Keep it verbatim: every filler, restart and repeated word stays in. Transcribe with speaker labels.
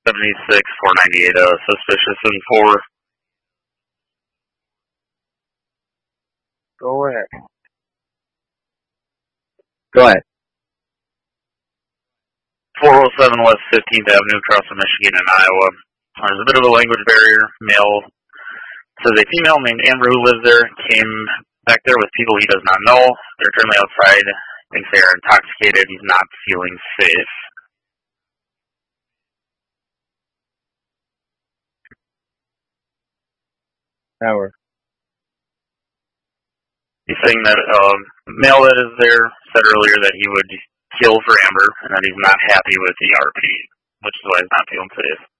Speaker 1: seventy-six, four ninety-eight, uh, suspicious in four.
Speaker 2: Go ahead.
Speaker 3: Go ahead.
Speaker 1: four oh seven West fifteenth Avenue, across from Michigan and Iowa. There's a bit of a language barrier. Male says a female named Amber who lives there came back there with people he does not know. They're currently outside. Thinks they are intoxicated. He's not feeling safe.
Speaker 2: Howard.
Speaker 1: He's saying that um, male that is there said earlier that he would kill for Amber and that he's not happy with the R P, which is why he's not feeling safe.